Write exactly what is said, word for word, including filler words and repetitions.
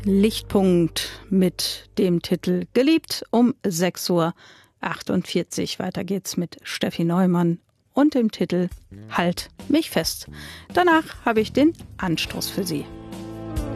Lichtpunkt mit dem Titel Geliebt um sechs Uhr achtundvierzig. Weiter geht's mit Steffi Neumann und dem Titel Halt mich fest. Danach habe ich den Anstoß für Sie.